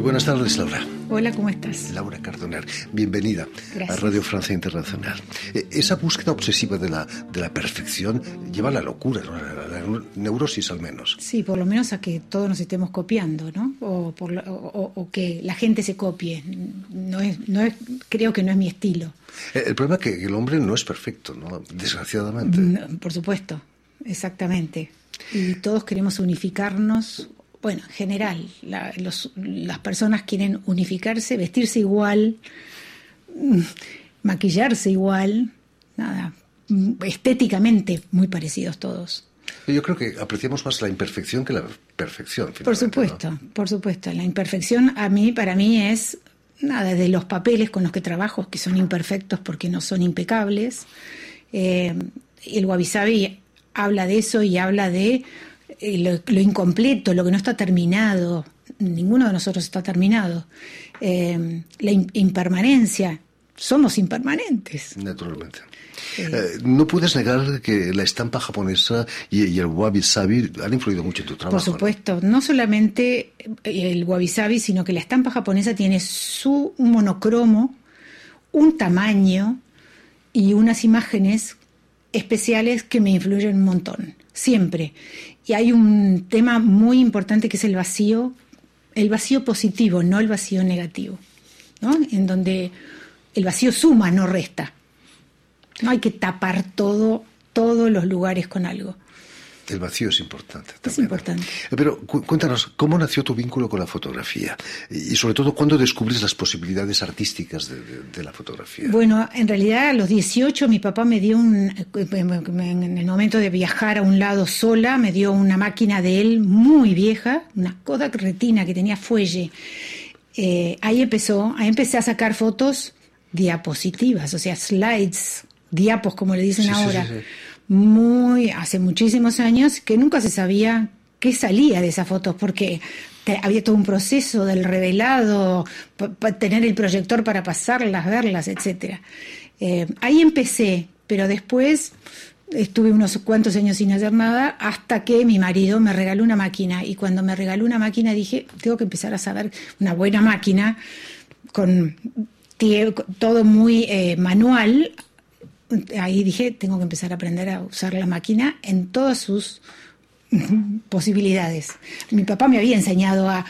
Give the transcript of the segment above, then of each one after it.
buenas tardes, Laura. Hola, ¿cómo estás? Laura Cardoner, bienvenida. Gracias. A Radio Francia Internacional. Esa búsqueda obsesiva de la perfección lleva a la locura, ¿no? A la neurosis al menos. Sí, por lo menos a que todos nos estemos copiando, ¿no? O que la gente se copie. Creo que no es mi estilo. El problema es que el hombre no es perfecto, ¿no? Desgraciadamente. No, por supuesto, exactamente. Y todos queremos unificarnos. Bueno, en general, las personas quieren unificarse, vestirse igual, maquillarse igual, nada, estéticamente muy parecidos todos. Yo creo que apreciamos más la imperfección que la perfección. Por supuesto, ¿no? Por supuesto. La imperfección para mí es nada, de los papeles con los que trabajo, que son imperfectos porque no son impecables. El Wabi Sabi habla de eso y habla de lo incompleto, lo que no está terminado. Ninguno de nosotros está terminado. La impermanencia. Somos impermanentes. Naturalmente. No puedes negar que la estampa japonesa y el Wabi Sabi han influido mucho en tu trabajo. Por supuesto, no solamente el Wabi Sabi, sino que la estampa japonesa tiene un monocromo, un tamaño y unas imágenes especiales que me influyen un montón, siempre. Y hay un tema muy importante que es el vacío positivo, no el vacío negativo, ¿no? En donde el vacío suma, no resta. No hay que tapar todos los lugares con algo. El vacío es importante también. Es importante. Pero cuéntanos, ¿cómo nació tu vínculo con la fotografía? Y sobre todo, ¿cuándo descubres las posibilidades artísticas de la fotografía? Bueno, en realidad a los 18 mi papá me dio en el momento de viajar a un lado sola, me dio una máquina de él muy vieja, una Kodak Retina que tenía fuelle. Ahí empecé a sacar fotos diapositivas, o sea, slides, diapos como le dicen ahora. Sí. Hace muchísimos años que nunca se sabía qué salía de esas fotos porque había todo un proceso del revelado, tener el proyector para pasarlas, verlas, etcétera. Ahí empecé, pero después estuve unos cuantos años sin hacer nada hasta que mi marido me regaló una máquina, y cuando me regaló una máquina dije, tengo que empezar a saber una buena máquina con todo muy manual. Ahí dije, tengo que empezar a aprender a usar la máquina en todas sus posibilidades. Mi papá me había enseñado a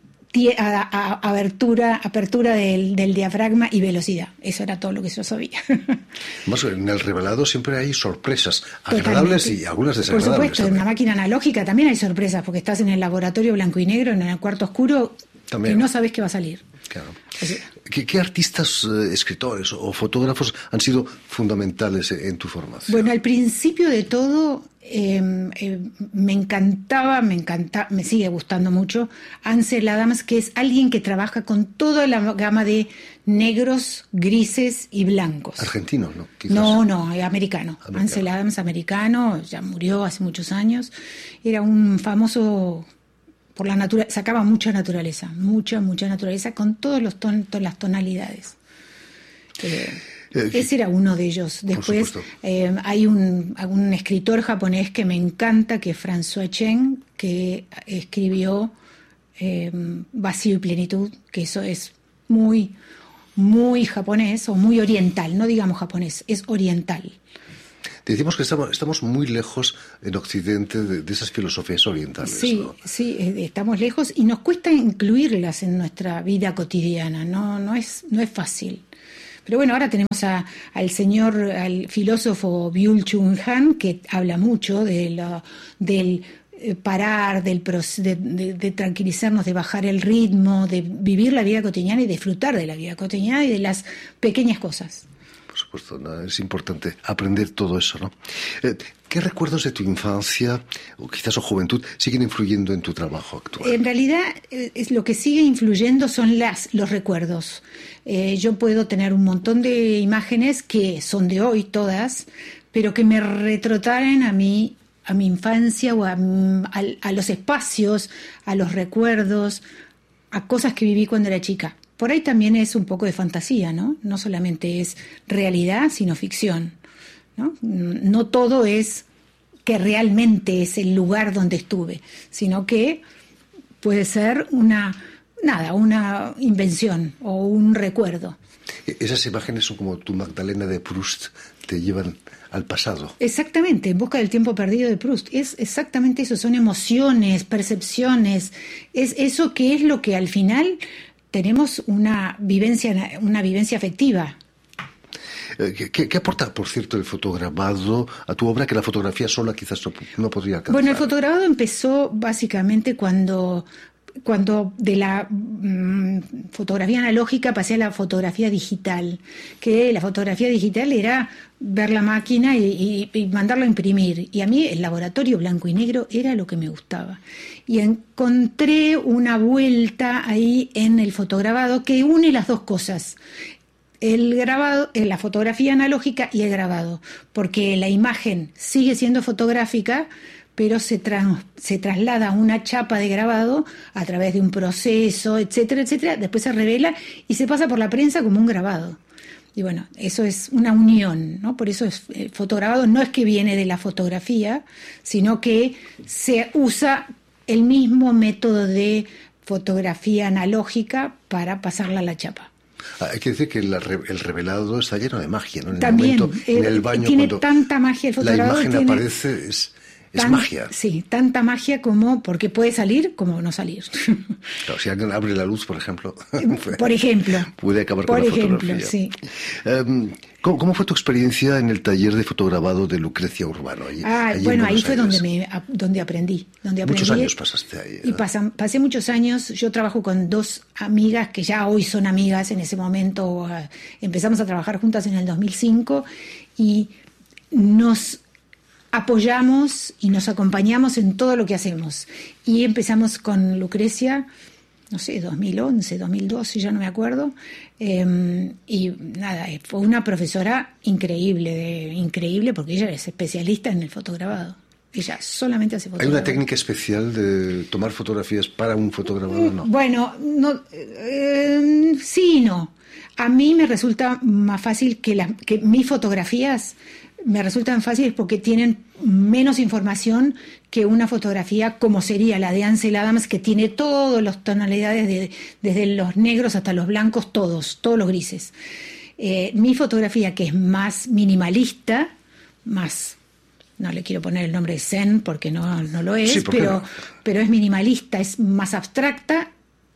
apertura del diafragma y velocidad. Eso era todo lo que yo sabía. Más en el revelado siempre hay sorpresas agradables. Totalmente. Y algunas desagradables. Por supuesto, en una máquina analógica también hay sorpresas, porque estás en el laboratorio blanco y negro, en el cuarto oscuro, también. Y no sabes qué va a salir. Claro. ¿Qué artistas, escritores o fotógrafos han sido fundamentales en tu formación? Bueno, al principio de todo me encantaba, me sigue gustando mucho Ansel Adams, que es alguien que trabaja con toda la gama de negros, grises y blancos. ¿Argentino, no? Quizás. No, americano. Ansel Adams, americano, ya murió hace muchos años. Era un famoso... por la naturaleza, sacaba mucha naturaleza con todas las tonalidades. Ese era uno de ellos. Después hay un escritor japonés que me encanta, que es François Chen, que escribió Vacío y Plenitud, que eso es muy, muy japonés o muy oriental, no digamos japonés, es oriental. Decimos que estamos muy lejos en Occidente de esas filosofías orientales. Sí, ¿no? Sí, estamos lejos y nos cuesta incluirlas en nuestra vida cotidiana. No es fácil. Pero bueno, ahora tenemos al filósofo Byung-Chul Han, que habla mucho del parar, de tranquilizarnos, de bajar el ritmo, de vivir la vida cotidiana y disfrutar de la vida cotidiana y de las pequeñas cosas. Por supuesto, ¿no? Es importante aprender todo eso, ¿no? ¿Qué recuerdos de tu infancia o quizás juventud siguen influyendo en tu trabajo actual? En realidad, lo que sigue influyendo son los recuerdos. Yo puedo tener un montón de imágenes que son de hoy todas, pero que me retrotraen a mi infancia o a los espacios, a los recuerdos, a cosas que viví cuando era chica. Por ahí también es un poco de fantasía, ¿no? No solamente es realidad, sino ficción, ¿no? No todo es que realmente es el lugar donde estuve, sino que puede ser nada, una invención o un recuerdo. Esas imágenes son como tu Magdalena de Proust, te llevan al pasado. Exactamente, En busca del tiempo perdido de Proust. Es exactamente eso, son emociones, percepciones, es eso que es lo que al final tenemos una vivencia afectiva. ¿Qué aporta, por cierto, el fotograbado a tu obra que la fotografía sola quizás no podría alcanzar? Bueno, el fotograbado empezó básicamente cuando de la fotografía analógica pasé a la fotografía digital, que la fotografía digital era ver la máquina y mandarlo a imprimir, y a mí el laboratorio blanco y negro era lo que me gustaba, y encontré una vuelta ahí en el fotograbado que une las dos cosas, el grabado, la fotografía analógica y el grabado, porque la imagen sigue siendo fotográfica, pero se traslada a una chapa de grabado a través de un proceso, etcétera, etcétera, después se revela y se pasa por la prensa como un grabado. Y bueno, eso es una unión, ¿no? Por eso el fotograbado no es que viene de la fotografía, sino que se usa el mismo método de fotografía analógica para pasarla a la chapa. Hay que decir que el revelado está lleno de magia, ¿no? También, en el baño, tiene tanta magia el fotograbado. La imagen aparece, es magia. Sí, tanta magia como porque puede salir como no salir. Claro, si alguien abre la luz, por ejemplo, puede acabar con la fotografía. Sí. ¿Cómo fue tu experiencia en el taller de fotograbado de Lucrecia Urbano? Ahí fue donde aprendí. Muchos años pasaste ahí. Y pasé muchos años. Yo trabajo con dos amigas que ya hoy son amigas. En ese momento empezamos a trabajar juntas en el 2005 y nos apoyamos y nos acompañamos en todo lo que hacemos. Y empezamos con Lucrecia, no sé, 2011, 2012, ya no me acuerdo. Y nada, fue una profesora increíble porque ella es especialista en el fotograbado. Ella solamente hace fotografía. ¿Hay una técnica especial de tomar fotografías para un fotograbado? No. Bueno, sí y no. A mí me resulta más fácil que mis fotografías me resultan fáciles porque tienen menos información que una fotografía como sería la de Ansel Adams, que tiene todas las tonalidades, desde los negros hasta los blancos, todos los grises. Mi fotografía, que es más minimalista, no le quiero poner el nombre de zen porque no lo es, sí, pero es minimalista, es más abstracta.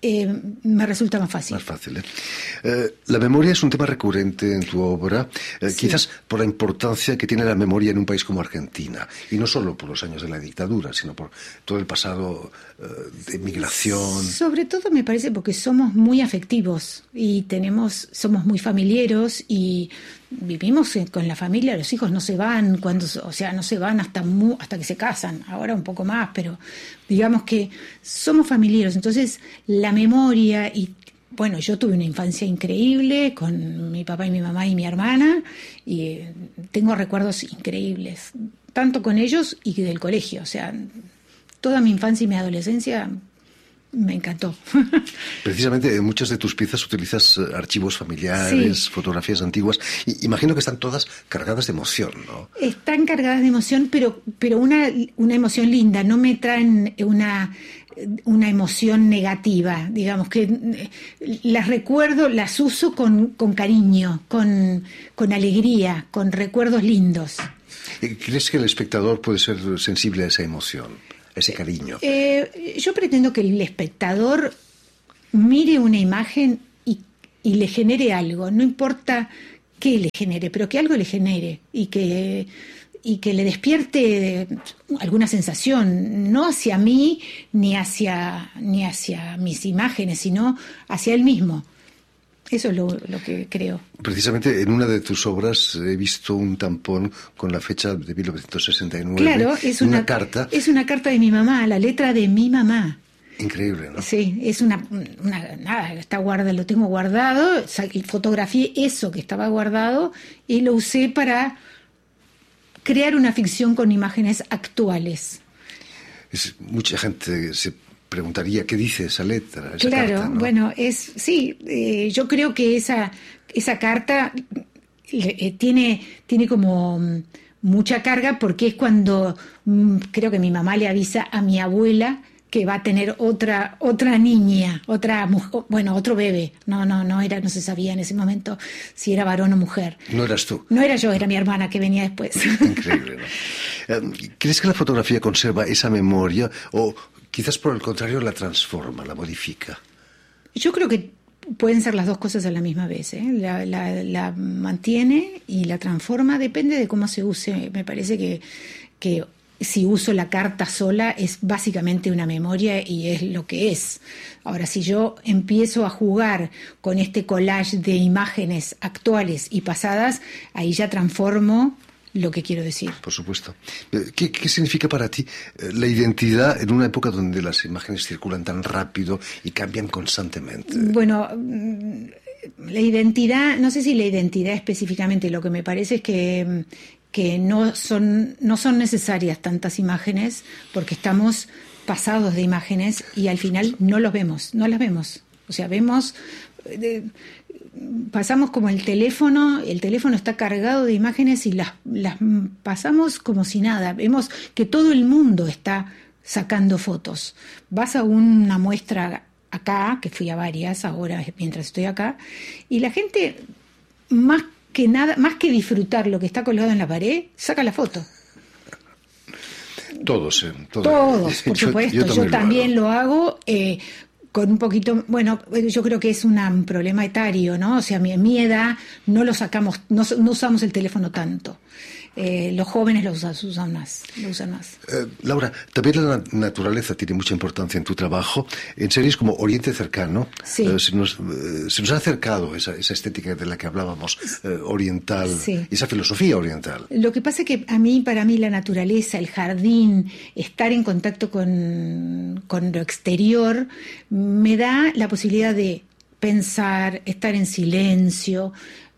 Me resulta más fácil. Más fácil, la memoria es un tema recurrente en tu obra, sí. Quizás por la importancia que tiene la memoria en un país como Argentina, y no solo por los años de la dictadura, sino por todo el pasado de migración. Sobre todo me parece porque somos muy afectivos y somos muy familiares y vivimos con la familia. Los hijos no se van no se van hasta que se casan, ahora un poco más, pero digamos que somos familiares. Entonces la memoria, y bueno, yo tuve una infancia increíble con mi papá y mi mamá y mi hermana, y tengo recuerdos increíbles, tanto con ellos y del colegio. O sea, toda mi infancia y mi adolescencia me encantó. Precisamente en muchas de tus piezas utilizas archivos familiares, sí. Fotografías antiguas. Imagino que están todas cargadas de emoción, ¿no? Están cargadas de emoción, pero una emoción linda. No me traen una emoción negativa. Digamos que las recuerdo, las uso con cariño, con alegría, con recuerdos lindos. ¿Crees que el espectador puede ser sensible a esa emoción? Ese cariño. Yo pretendo que el espectador mire una imagen y le genere algo, no importa qué le genere, pero que algo le genere y que le despierte alguna sensación, no hacia mí ni hacia mis imágenes, sino hacia él mismo. Eso es lo que creo. Precisamente en una de tus obras he visto un tampón con la fecha de 1969. Claro, es una carta. Es una carta de mi mamá, la letra de mi mamá. Increíble, ¿no? Sí, es nada, está guardado, lo tengo guardado, fotografié eso que estaba guardado y lo usé para crear una ficción con imágenes actuales. Mucha gente se preguntaría qué dice esa letra, esa claro, carta, ¿no? Bueno, yo creo que esa carta tiene como mucha carga porque es cuando creo que mi mamá le avisa a mi abuela que va a tener otra niña, otra mujer, bueno, otro bebé. No se sabía en ese momento si era varón o mujer. ¿No eras tú? No era yo, era mi hermana que venía después. Increíble, ¿no? ¿Crees que la fotografía conserva esa memoria o quizás por el contrario la transforma, la modifica? Yo creo que pueden ser las dos cosas a la misma vez, ¿eh? La mantiene y la transforma, depende de cómo se use. Me parece que si uso la carta sola es básicamente una memoria y es lo que es. Ahora, si yo empiezo a jugar con este collage de imágenes actuales y pasadas, ahí ya transformo lo que quiero decir. Por supuesto. ¿Qué significa para ti la identidad en una época donde las imágenes circulan tan rápido y cambian constantemente? Bueno, la identidad, no sé si la identidad específicamente, lo que me parece es que no son necesarias tantas imágenes porque estamos pasados de imágenes y al final no las vemos. O sea, pasamos como el teléfono está cargado de imágenes y las pasamos como si nada. Vemos que todo el mundo está sacando fotos. Vas a una muestra acá, que fui a varias ahora mientras estoy acá, y la gente más que disfrutar lo que está colgado en la pared, saca la foto. Todos, por supuesto. Yo también lo hago con un poquito, bueno, yo creo que es un problema etario, ¿no? O sea, en mi edad no usamos el teléfono tanto. Los jóvenes lo usan más. Laura, también la naturaleza tiene mucha importancia en tu trabajo. En series como Oriente Cercano, sí. Se nos ha acercado esa estética de la que hablábamos, oriental, sí. Esa filosofía oriental. Lo que pasa es que para mí la naturaleza, el jardín, estar en contacto con lo exterior, me da la posibilidad de pensar, estar en silencio,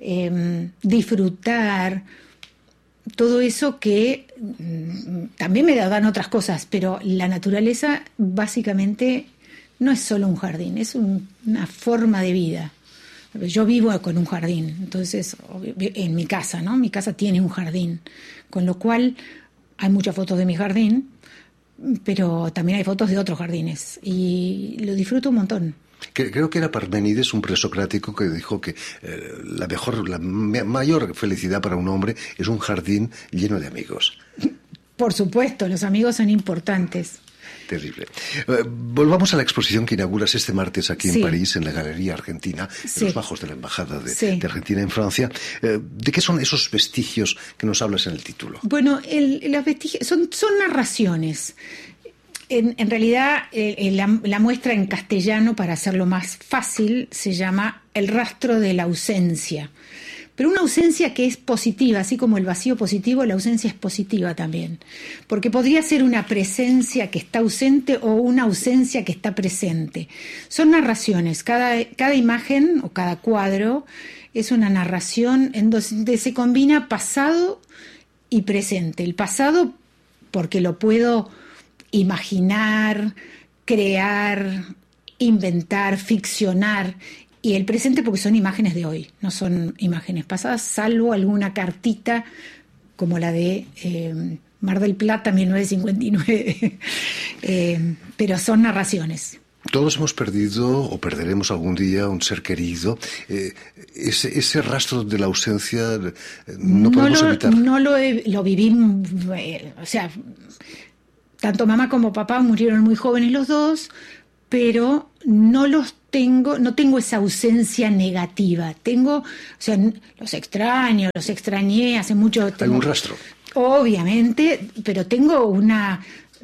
disfrutar. Todo eso que también me dan otras cosas, pero la naturaleza básicamente no es solo un jardín, es una forma de vida. Yo vivo con un jardín, entonces en mi casa, ¿no? Mi casa tiene un jardín, con lo cual hay muchas fotos de mi jardín, pero también hay fotos de otros jardines y lo disfruto un montón. Creo que era Parménides, un presocrático, que dijo que la mayor felicidad para un hombre es un jardín lleno de amigos. Por supuesto, los amigos son importantes. Terrible. Volvamos a la exposición que inauguras este martes aquí en Sí. París, en la Galería Argentina, Sí. en los bajos de la Embajada Sí. de Argentina en Francia. ¿De qué son esos vestigios que nos hablas en el título? Bueno, los vestigios son narraciones. En realidad, la muestra en castellano, para hacerlo más fácil, se llama El rastro de la ausencia. Pero una ausencia que es positiva, así como el vacío positivo, la ausencia es positiva también. Porque podría ser una presencia que está ausente o una ausencia que está presente. Son narraciones. Cada imagen o cada cuadro es una narración en donde se combina pasado y presente. El pasado porque lo puedo imaginar, crear, inventar, ficcionar, y el presente porque son imágenes de hoy, no son imágenes pasadas, salvo alguna cartita como la de Mar del Plata, 1959, pero son narraciones. Todos hemos perdido o perderemos algún día un ser querido. Ese rastro de la ausencia no podemos evitar. No lo viví, o sea, tanto mamá como papá murieron muy jóvenes los dos, pero no tengo esa ausencia negativa. Los extrañé hace mucho. ¿Algún rastro? Obviamente, pero tengo una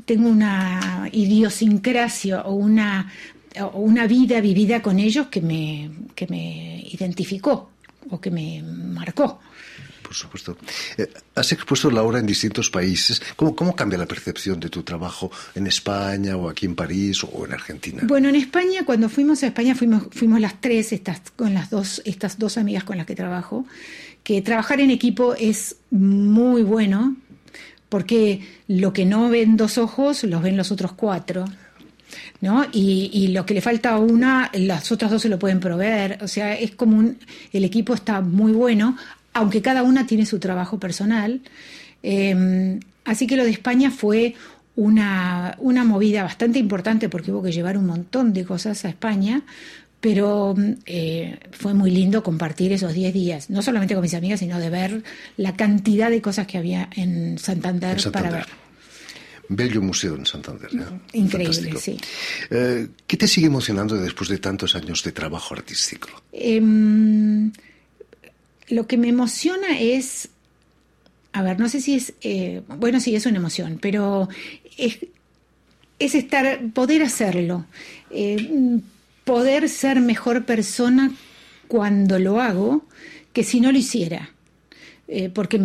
idiosincrasia o una vida vivida con ellos que me identificó o que me marcó. Por supuesto. Has expuesto la obra en distintos países. ¿Cómo cambia la percepción de tu trabajo en España o aquí en París o en Argentina? Bueno, en España, cuando fuimos a España, fuimos las tres, estas dos amigas con las que trabajo, que trabajar en equipo es muy bueno, porque lo que no ven dos ojos, los ven los otros cuatro, ¿no? Y lo que le falta a una, las otras dos se lo pueden proveer. O sea, es como el equipo está muy bueno, aunque cada una tiene su trabajo personal. Así que lo de España fue una movida bastante importante porque hubo que llevar un montón de cosas a España, pero fue muy lindo compartir esos 10 días, no solamente con mis amigas, sino de ver la cantidad de cosas que había en Santander, para ver. Bello museo en Santander. Increíble, fantástico. Sí. ¿Qué te sigue emocionando después de tantos años de trabajo artístico? Lo que me emociona es, a ver, no sé si es, bueno, sí, es una emoción, pero es poder hacerlo, poder ser mejor persona cuando lo hago que si no lo hiciera. Porque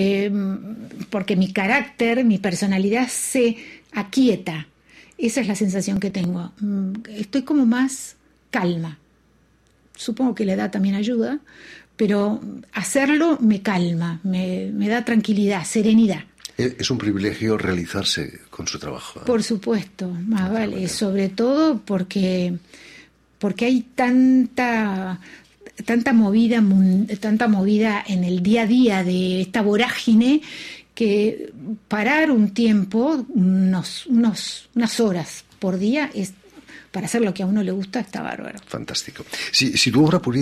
mi carácter, mi personalidad se aquieta. Esa es la sensación que tengo. Estoy como más calma. Supongo que la edad también ayuda, pero hacerlo me calma, me da tranquilidad, serenidad. Es un privilegio realizarse con su trabajo. Por supuesto, más vale, sobre todo porque hay tanta movida en el día a día de esta vorágine, que parar un tiempo, unas horas por día, para hacer lo que a uno le gusta, está bárbaro. Fantástico. Si tu obra